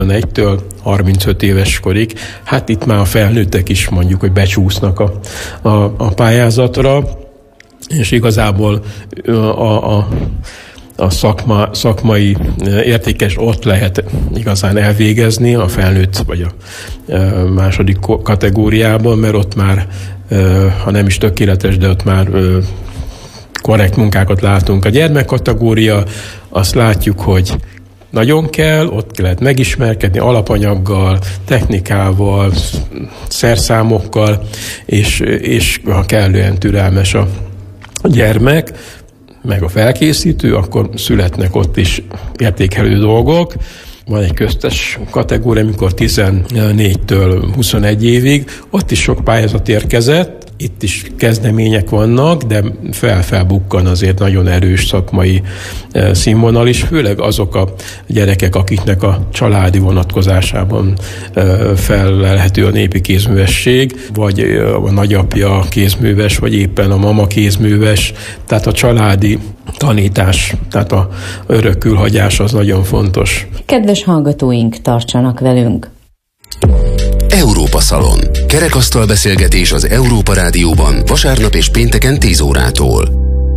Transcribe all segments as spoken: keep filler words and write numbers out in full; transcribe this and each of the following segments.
egytől harmincöt éves korig. Hát itt már a felnőttek is mondjuk, hogy becsúsznak a, a, a pályázatra, és igazából a, a, a szakma, szakmai értékes ott lehet igazán elvégezni a felnőtt vagy a második kategóriában, mert ott már, ha nem is tökéletes, de ott már korrekt munkákat látunk. A gyermekkategória, azt látjuk, hogy nagyon kell, ott lehet megismerkedni alapanyaggal, technikával, szerszámokkal, és, és ha kellően türelmes a gyermek, meg a felkészítő, akkor születnek ott is értékelő dolgok. Van egy köztes kategória, amikor tizennégytől huszonegy évig, ott is sok pályázat érkezett, itt is kezdemények vannak, de fel-felbukkan azért nagyon erős szakmai színvonal is, főleg azok a gyerekek, akiknek a családi vonatkozásában fellelhető a népi kézművesség, vagy a nagyapja kézműves, vagy éppen a mama kézműves, tehát a családi tanítás, tehát a örökkülhagyás az nagyon fontos. Kedves hallgatóink, tartsanak velünk! Európa Szalon. Kerekasztal beszélgetés az Európa Rádióban vasárnap és pénteken tíz órától.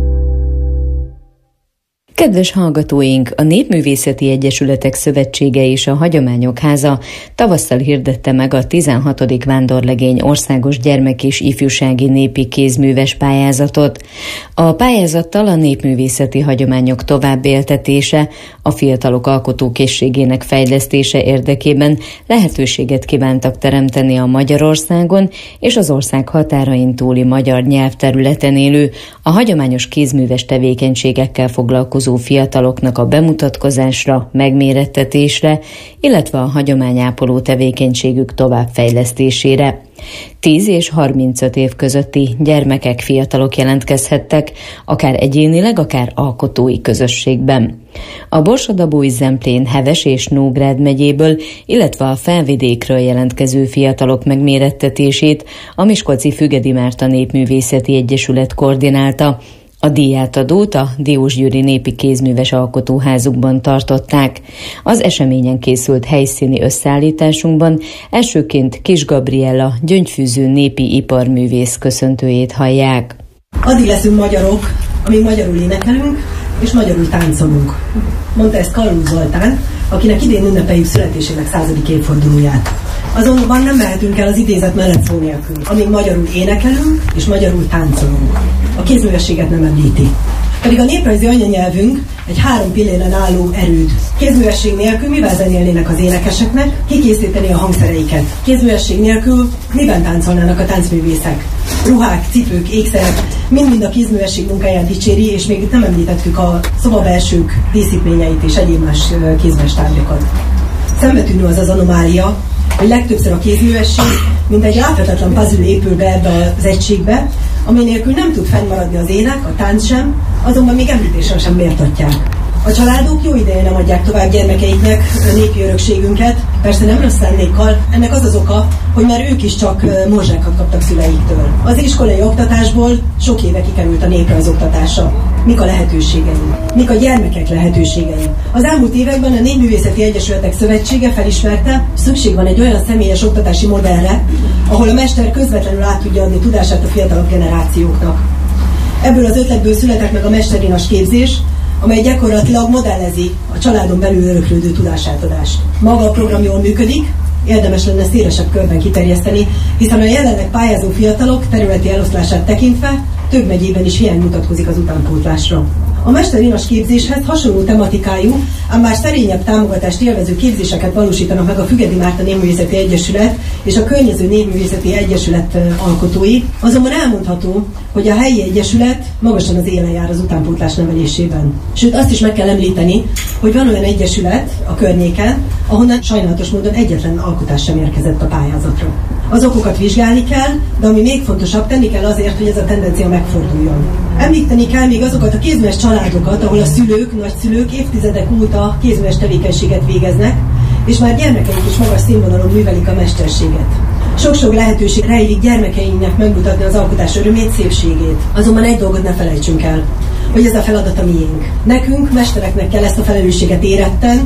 Kedves hallgatóink, a Népművészeti Egyesületek Szövetsége és a Hagyományok Háza tavasszal hirdette meg a tizenhatodik Vándorlegény országos gyermek- és ifjúsági népi kézműves pályázatot. A pályázattal a népművészeti hagyományok továbbéltetése, a fiatalok alkotókészségének fejlesztése érdekében lehetőséget kívántak teremteni a Magyarországon és az ország határain túli magyar nyelvterületen élő, a hagyományos kézműves tevékenységekkel foglalkozó fiataloknak a bemutatkozásra, megmérettetésre, illetve a hagyományápoló tevékenységük továbbfejlesztésére. tíz és harmincöt év közötti gyermekek, fiatalok jelentkezhettek, akár egyénileg, akár alkotói közösségben. A Borsod-Abaúj, Zemplén, Heves és Nógrád megyéből, illetve a Felvidékről jelentkező fiatalok megmérettetését a Miskolci Fügedi Márta Népművészeti Egyesület koordinálta. A díjátadót a Diósgyőri Népi Kézműves Alkotóházukban tartották. Az eseményen készült helyszíni összeállításunkban elsőként Kis Gabriella gyöngyfűző népi iparművész köszöntőjét hallják. Addig leszünk magyarok, amíg magyarul énekelünk és magyarul táncolunk, mondta ezt Kalló Zoltán, akinek idén ünnepeljük születésének századik évfordulóját. Azonban nem mehetünk el az idézet mellett szó nélkül, amíg magyarul énekelünk és magyarul táncolunk. A kézművességet nem említi. Pedig a néprajzi anyanyelvünk egy három pilléren álló erőd. Kézművesség nélkül mivel zenélnének az énekeseknek, kikészíteni a hangszereiket? Kézművesség nélkül miben táncolnának a táncművészek? Ruhák, cipők, ékszerek, mind-mind a kézművesség munkáját dicséri, és még itt nem említettük a szobabelsők díszítményeit és egyéb más kézműves tárgyakat. Szembetűnő az az anomália, hogy legtöbbször a kézművesség, mint egy láthatatlan puzzle épül be ebbe az egységbe, ami nélkül nem tud fennmaradni az ének, a tánc sem, azonban még említéssel sem méltatják. A családok jó ideje nem adják tovább gyermekeiknek a népi örökségünket, persze nem rossz szándékkal, ennek az az oka, hogy már ők is csak morzsákat kaptak szüleiktől. Az iskolai oktatásból sok éve kikerült a néprajz oktatása. Mik a lehetőségei? Mik a gyermekek lehetőségei? Az elmúlt években a Népművészeti Egyesületek Szövetsége felismerte, szükség van egy olyan személyes oktatási modellre, ahol a mester közvetlenül át tudja adni tudását a fiatalabb generációknak. Ebből az ötletből született meg a mesterinas képzés, amely gyakorlatilag modellezi a családon belül öröklődő tudásátadást. Maga a program jól működik, érdemes lenne szélesebb körben kiterjeszteni, hiszen a jelenleg pályázó fiatalok területi eloszlását tekintve több megyében is hiány mutatkozik az utánpótlásra. A mesterinas képzéshez hasonló tematikájú, ám már szerényebb támogatást élvező képzéseket valósítanak meg a Fügedi Márta Népművészeti Egyesület és a környező Népművészeti Egyesület alkotói, azonban elmondható, hogy a helyi egyesület magasan az élen jár az utánpótlás nevelésében. Sőt, azt is meg kell említeni, hogy van olyan egyesület a környéken, ahonnan sajnálatos módon egyetlen alkotás sem érkezett a pályázatra. Az okokat vizsgálni kell, de ami még fontosabb, tenni kell azért, hogy ez a tendencia megforduljon. Említeni kell még azokat a kézműves családokat, ahol a szülők, nagyszülők évtizedek óta kézműves tevékenységet végeznek, és már gyermekeik is magas színvonalon művelik a mesterséget. Sok-sok lehetőség rejlik gyermekeinknek megmutatni az alkotás örömét, szépségét. Azonban egy dolgot ne felejtsünk el, hogy ez a feladat a miénk. Nekünk, mestereknek kell ezt a felelősséget éretten,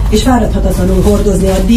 és fáradhatatlanul hordozni addig,